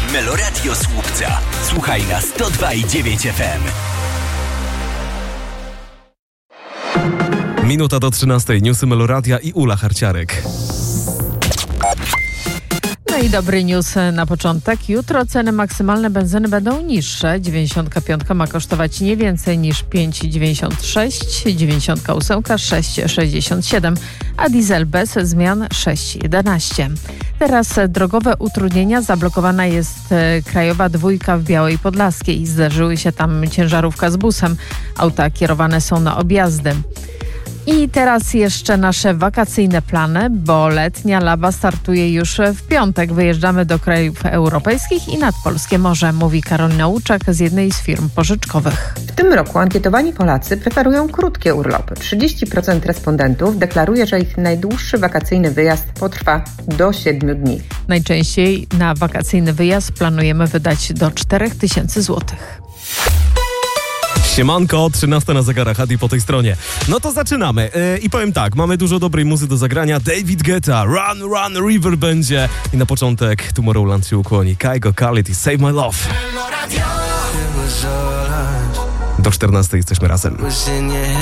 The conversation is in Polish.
Meloradio Słupca. Słuchaj na 102,9 FM. Minuta do 13. Newsy Meloradia i Ula Harciarek. No i dobry news na początek. Jutro ceny maksymalne benzyny będą niższe. 95 ma kosztować nie więcej niż 5,96, 98 6,67, a diesel bez zmian 6,11. Teraz drogowe utrudnienia. Zablokowana jest krajowa dwójka w Białej Podlaskiej. Zderzyły się tam ciężarówka z busem. Auta kierowane są na objazdy. I teraz jeszcze nasze wakacyjne plany, bo letnia Laba startuje już w piątek. Wyjeżdżamy do krajów europejskich i nad polskie morze, mówi Karolina Łuczak z jednej z firm pożyczkowych. W tym roku ankietowani Polacy preferują krótkie urlopy. 30% respondentów deklaruje, że ich najdłuższy wakacyjny wyjazd potrwa do 7 dni. Najczęściej na wakacyjny wyjazd planujemy wydać do 4000 złotych. Siemanko, 13 na zegarach, Adi po tej stronie. No to zaczynamy. I powiem tak, mamy dużo dobrej muzy do zagrania. David Guetta, Run, Run, River będzie. I na początek Tomorrowland się ukłoni. Kygo, Khalid i Save My Love. Do 14 jesteśmy razem.